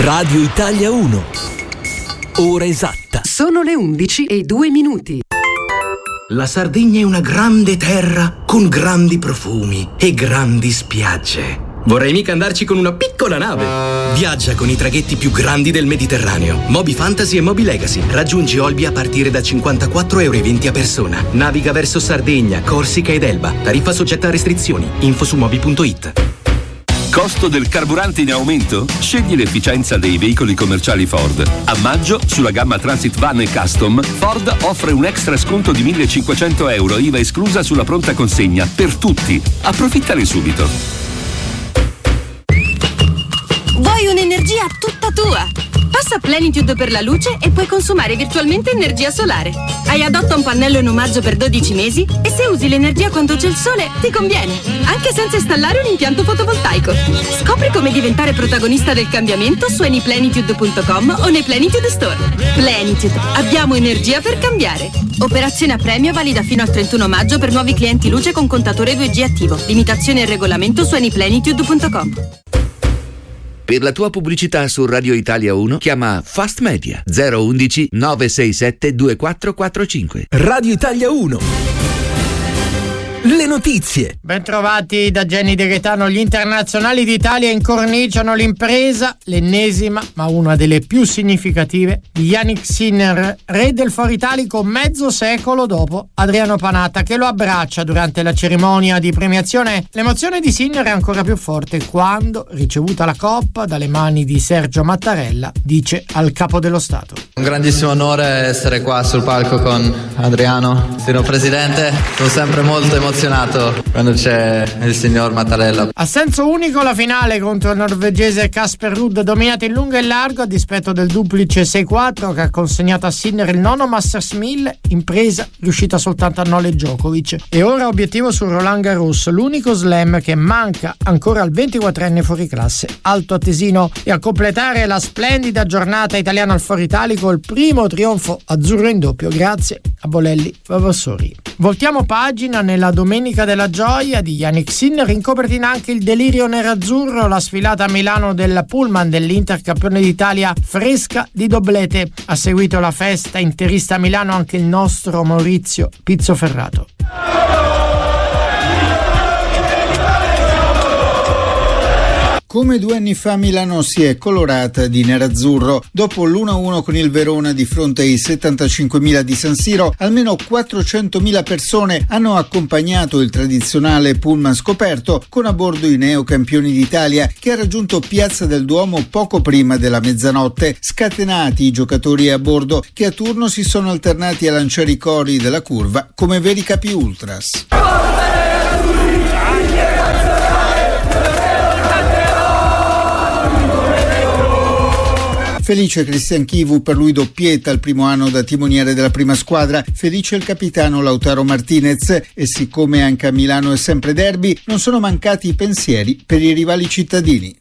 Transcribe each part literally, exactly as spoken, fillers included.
Radio Italia uno. Ora esatta. Sono le undici e due minuti. La Sardegna è una grande terra con grandi profumi e grandi spiagge. Vorrei mica andarci con una piccola nave. Viaggia con i traghetti più grandi del Mediterraneo. Moby Fantasy e Moby Legacy. Raggiungi Olbia a partire da cinquantaquattro euro e venti a persona. Naviga verso Sardegna, Corsica ed Elba. Tariffa soggetta a restrizioni. Info su moby punto it. Costo del carburante in aumento? Scegli l'efficienza dei veicoli commerciali Ford. A maggio, sulla gamma Transit Van e Custom, Ford offre un extra sconto di millecinquecento euro, I V A esclusa sulla pronta consegna, per tutti. Approfittane subito. Vuoi un'energia tutta tua? Passa Plenitude per la luce e puoi consumare virtualmente energia solare. Hai adotta un pannello in omaggio per dodici mesi e se usi l'energia quando c'è il sole ti conviene, anche senza installare un impianto fotovoltaico. Scopri come diventare protagonista del cambiamento su anyplenitude punto com o nei Plenitude Store. Plenitude, abbiamo energia per cambiare. Operazione a premio valida fino al trentuno maggio per nuovi clienti luce con contatore due G attivo. Limitazioni e regolamento su anyplenitude punto com. Per la tua pubblicità su Radio Italia uno chiama Fast Media zero undici nove sei sette due quattro quattro cinque. Radio Italia uno. Le notizie. Bentrovati da Jenny De Gaetano. Gli internazionali d'Italia incorniciano l'impresa, l'ennesima ma una delle più significative, di Yannick Sinner, re del Foro Italico mezzo secolo dopo Adriano Panatta, che lo abbraccia durante la cerimonia di premiazione. L'emozione di Sinner è ancora più forte quando, ricevuta la coppa dalle mani di Sergio Mattarella, dice al capo dello Stato: un grandissimo onore essere qua sul palco con Adriano, signor Presidente. Sono sempre molto emozionato quando c'è il signor Mattarella. A senso unico la finale contro il norvegese Casper Ruud, dominato in lungo e largo a dispetto del duplice sei quattro che ha consegnato a Sinner il nono Masters mille, impresa riuscita soltanto a Nole Djokovic. E ora obiettivo su Roland Garros, l'unico slam che manca ancora al ventiquattrenne fuoriclasse Alto Atesino, e a completare la splendida giornata italiana al Foro Italico il primo trionfo azzurro in doppio grazie a Bolelli Vavassori. Voltiamo pagina nella Domenica della Gioia di Yannick Sinner, in copertina anche il delirio nerazzurro, la sfilata a Milano del pullman dell'Inter campione d'Italia fresca di doblete. Ha seguito la festa interista a Milano anche il nostro Maurizio Pizzoferrato. Come due anni fa Milano si è colorata di nerazzurro. Dopo l'uno a uno con il Verona di fronte ai settantacinquemila di San Siro, almeno quattrocentomila persone hanno accompagnato il tradizionale pullman scoperto con a bordo i neocampioni d'Italia, che ha raggiunto Piazza del Duomo poco prima della mezzanotte. Scatenati i giocatori a bordo, che a turno si sono alternati a lanciare i cori della curva come veri capi ultras. Felice Cristian Chivu, per lui doppietta il primo anno da timoniere della prima squadra, felice il capitano Lautaro Martinez, e siccome anche a Milano è sempre derby, non sono mancati i pensieri per i rivali cittadini.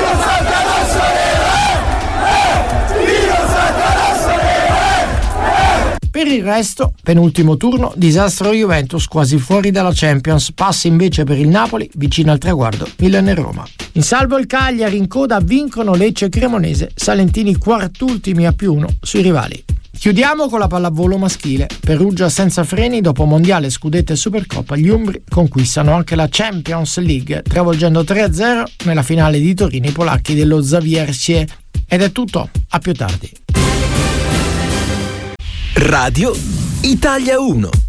Per il resto, penultimo turno, disastro Juventus quasi fuori dalla Champions, passa invece per il Napoli vicino al traguardo Milan e Roma. In salvo il Cagliari, in coda vincono Lecce e Cremonese, salentini quartultimi a più uno sui rivali. Chiudiamo con la pallavolo maschile. Perugia senza freni, dopo mondiale, scudetto e supercoppa, gli umbri conquistano anche la Champions League, travolgendo tre a zero nella finale di Torino i polacchi dello Zawiercie. Ed è tutto, a più tardi. Radio Italia uno.